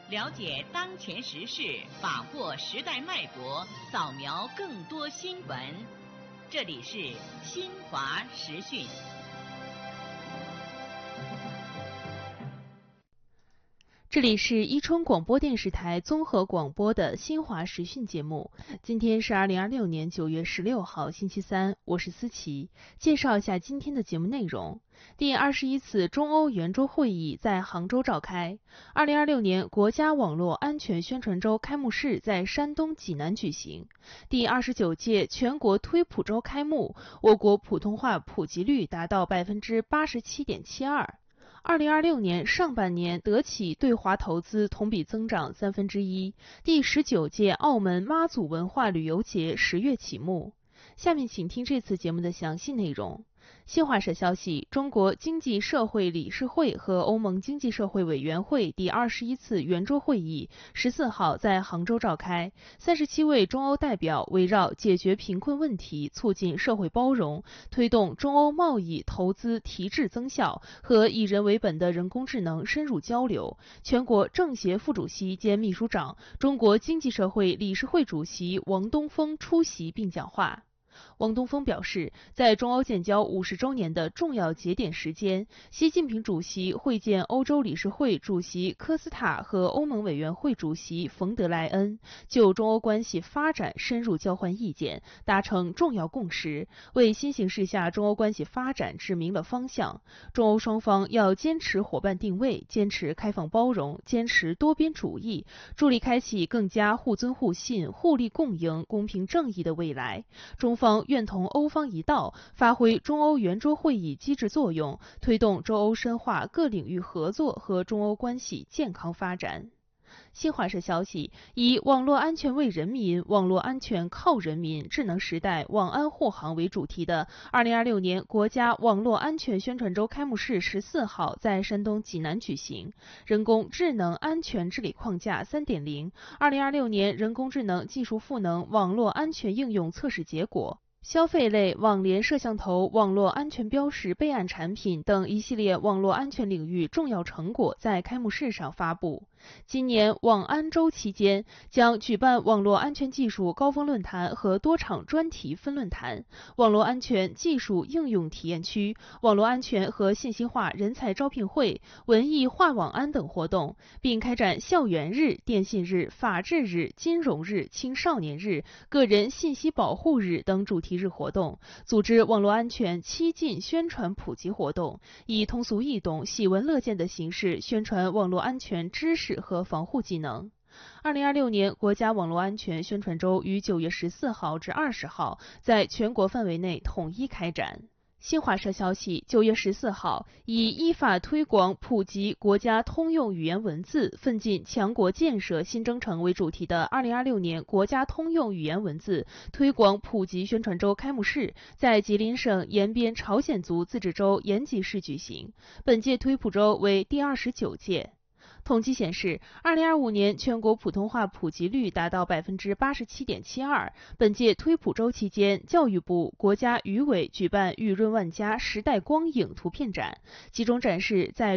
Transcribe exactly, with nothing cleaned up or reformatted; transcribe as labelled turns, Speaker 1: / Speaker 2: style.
Speaker 1: 了解当前时事，把握时代脉搏，扫描更多新闻。这里是新华时讯。
Speaker 2: 这里是伊春广播电视台综合广播的新华时讯节目。今天是二零二六年九月十六号，星期三，我是思琪。介绍一下今天的节目内容。第二十一次中欧圆桌会议在杭州召开。二零二六年国家网络安全宣传周开幕式在山东济南举行。第二十九届全国推普周开幕，我国普通话普及率达到百分之八十七点七二。二零二六年上半年，德企对华投资同比增长三分之一。第十九届澳门妈祖文化旅游节十月启幕。下面请听这次节目的详细内容。新华社消息，中国经济社会理事会和欧盟经济社会委员会第二十一次圆桌会议十四号在杭州召开。三十七位中欧代表围绕解决贫困问题、促进社会包容、推动中欧贸易投资提质增效和以人为本的人工智能深入交流。全国政协副主席兼秘书长、中国经济社会理事会主席王东峰出席并讲话。王东峰表示，在中欧建交五十周年的重要节点时间，习近平主席会见欧洲理事会主席科斯塔和欧盟委员会主席冯德莱恩，就中欧关系发展深入交换意见，达成重要共识，为新形势下中欧关系发展指明了方向。中欧双方要坚持伙伴定位，坚持开放包容，坚持多边主义，助力开启更加互尊互信、互利共赢、公平正义的未来。中方愿同欧方一道，发挥中欧圆桌会议机制作用，推动中欧深化各领域合作和中欧关系健康发展。新华社消息，以网络安全为人民、网络安全靠人民、智能时代网安护航为主题的二零二六年国家网络安全宣传周开幕式十四号在山东济南举行。人工智能安全治理框架 三点零 二零二六年人工智能技术赋能网络安全应用测试结果、消费类网联摄像头网络安全标识备案产品等一系列网络安全领域重要成果在开幕式上发布。今年网安周期间，将举办网络安全技术高峰论坛和多场专题分论坛、网络安全技术应用体验区、网络安全和信息化人才招聘会、文艺化网安等活动，并开展校园日、电信日、法治日、金融日、青少年日、个人信息保护日等主题日活动，组织网络安全七进宣传普及活动，以通俗易懂、喜闻乐见的形式宣传网络安全知识和防护技能。二零二六年国家网络安全宣传周于九月十四号至二十号在全国范围内统一开展。新华社消息，九月十四号，以依法推广普及国家通用语言文字，奋进强国建设新征程为主题的二零二六年国家通用语言文字推广普及宣传周开幕式在吉林省延边朝鲜族自治州延吉市举行。本届推普周为第二十九届。统计显示，二零二五年全国普通话普及率达到百分之八十七点七二。本届推普周期间，教育部、国家语委举办“雨润万家，时代光影”图片展，集中展示在